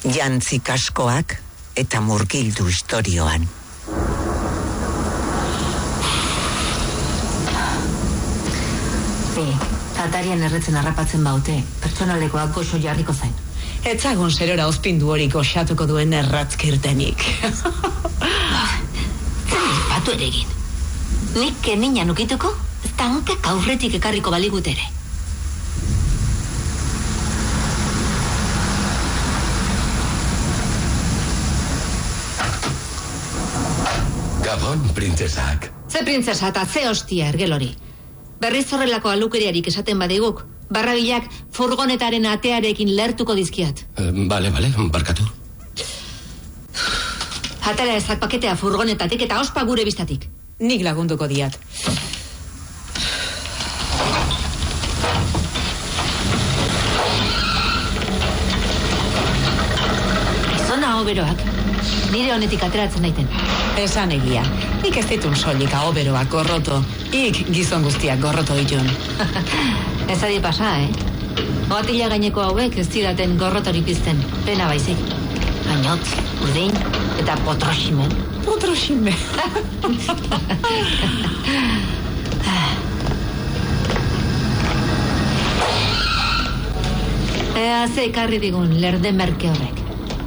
jantzi kaskoak eta murgildu istorioan. Atarian erretzen harrapatzen baute, pertsonalekoak goxo jarriko zain. Etzagon zerora ozpindu hori goxatuko duen erratzkirtenik. Zer patu ere egin. Nik kenina nukituko, ez tankak aurretik ekarriko baligut ere. Gabon, printzesak. Ze printzesa eta ze hostia ergelori. Berriz horrelako alukeriarik esaten badiguk, barrabilak furgonetaren atearekin lertuko dizkiat. Bale, barkatu. Atera ezak paketea furgonetatik eta ospa gure biztatik. Nik lagunduko diat. Zona oberoak, nire honetik ateratzen daiten. Esan egia, nik ez ditun soilik ahoberoak gorroto, ik gizon guztiak gorroto ditun. Ez adi pasa, Oatila gaineko hauek ez zidaten gorrotori pizten, pena baizik. Gainotz, urdin eta potroxime. Potroxime. Ea ze ekarri digun lerde merke horrek.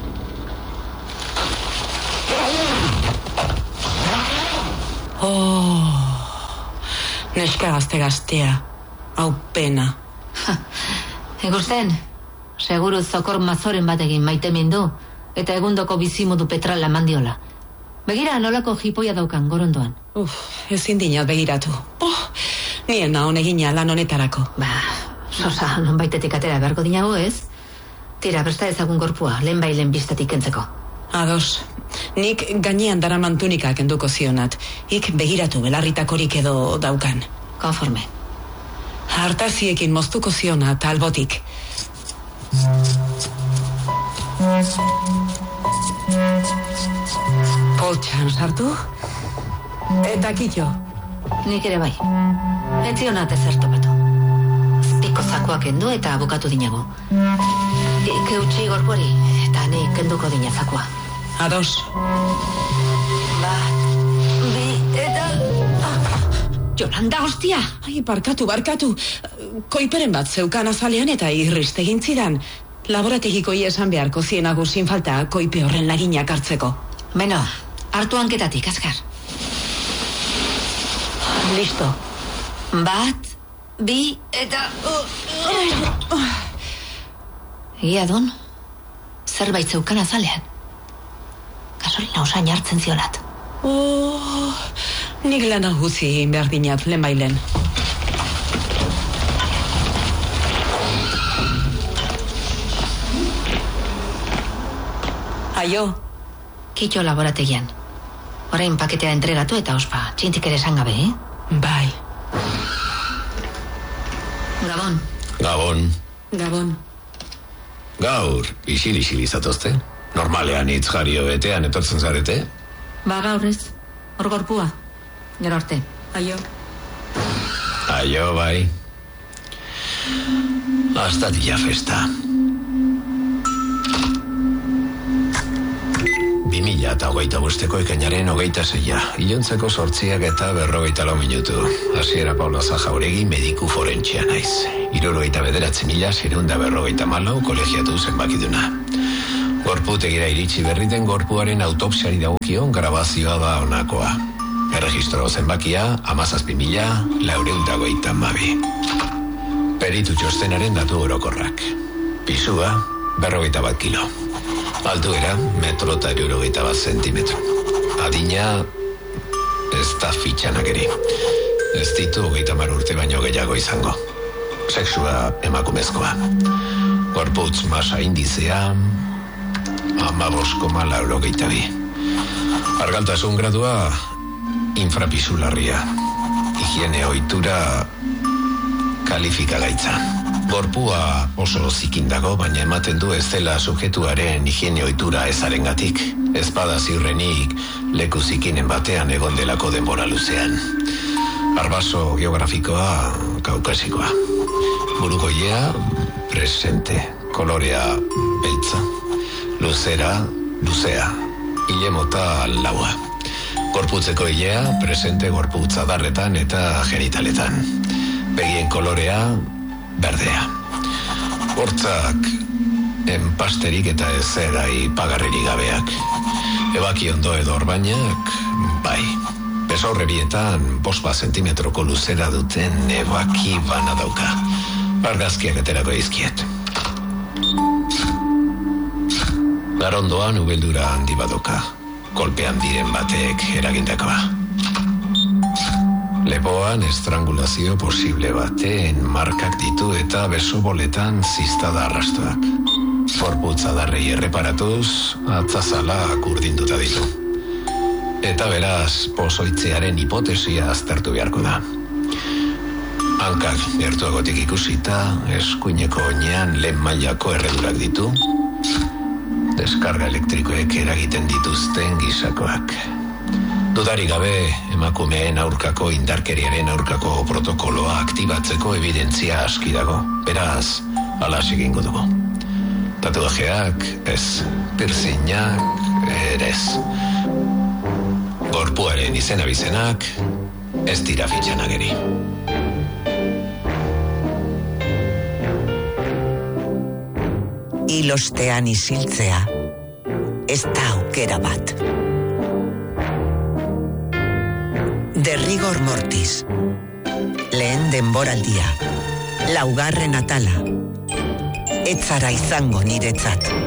Neska gaztea, hau pena. Ikusten, seguru zokor mazoren batekin maite mindu, eta egundoko bizimodu petrala mandiola. Begira nolako jipoia daukan gorondoan. Ezin dinat begiratu. Nien naon egina lan honetarako. Sosa, non baitetik atera beharko dinago ez? Tira, presta ezagun gorpua, lehen bailen biztatik kentzeko. Ados, nik gainean daraman tunikak enduko zionat. Ik begiratu belarritakorik edo daukan. Konforme. Hartaziekin moztuko zionat albotik. Poltsan sartu. Eta kitxo. Nik ere bai. Etzionat ezer topatu. Zpiko zakoak endu eta bukatu dinago. Ik eutxi gorpuari, eta nik kenduko dina zakoa. Ados. Bat, bi, eta... Jolanda, hostia! Ai, barkatu. Koiperen bat zeukan azalean eta irrist egin zidan. Laborategiko esan beharko zienago sin falta koipe horren laginak hartzeko. Beno, hartu hanketatik, azkar. Listo. Bat, bi, eta... Egia don, zerbait zeukan azalean. Gasolina usain hartzen zionat. Nik lana guzi egin behar dinat, lehen bailen. Aio. Kitxo laborategian. Orain paketea entregatu eta ospa, txintik ere esan gabe, Bai. Gabon. Gaur, isil izatozte? Normalean hitz jario betean etortzen zarete? Gaur ez, hor gorpua. Gero arte. Aio, bai. Hasta dilla festa. 2025ko ekainaren 26. Iluntzeko 8 eta 44 minutu. Hasiera Paula Zajauregi mediku forentxea naiz. 79.644 kolegiatu zenbakiduna. Gorputegira iritsi berriten gorpuaren autopsiari dagokion grabazioa da honakoa. Erregistro zenbakia 17.452. Peritu txostenaren datu orokorrak. Pisua 41 kilo. Altuera 1,81 zentimetro. Adina ez da fitxanak ere. Ez ditu 30 urte baino gehiago izango. Sexua emakumezkoa. Gorputz masa indizea 15,82. Argaltasun gradua infrapisularria. Higiene ohitura kalifikagaitza. Gorpua oso zikin dago, baina ematen du ez dela subjektuaren higiene ohitura ezarengatik. Ezpada ziurrenik leku zikinen batean egon delako denbora luzean. Arbaso geografikoa kaukasikoa. Burukoia presente, kolorea beltza. luzea, ile mota laua. Gorputzeko ilea, presente gorputz adarretan eta genitaletan. Begien kolorea, berdea. Hortzak, enpasterik eta ezera ipagarririk gabeak. Ebaki ondo edo orbainak, bai. Besaurre bietan, 5 zentimetroko luzera duten ebaki bana dauka. Argazkiak aterako izkiet. Garondoan ubeldura handi badoka. Kolpean diren batek eragindakoa. Lepoan estrangulazio posible baten markak ditu eta besoboletan ziztada arrastoak. Gorputz adarrei erreparatuz, atzazalak urdinduta ditu. Eta beraz, pozoitzearen hipotesia aztertu beharko da. Hankak gertuagotik ikusita, eskuineko oinean lehen mailako erredurak ditu, deskarga elektrikoek eragiten dituzten gisakoak. Dudarik gabe, emakumeen aurkako indarkeriaren aurkako protokoloa aktibatzeko evidentzia aski dago. Beraz, alas egingo dugu. Tatuajeak, ez. Piercingak, ere ez. Gorpuaren izena bizenak, ez dira fitxan ageri. Hilostean isiltzea, ez da aukera bat. De rigor mortis. Lehen denboraldia. 4. atala. Ez zara izango niretzat.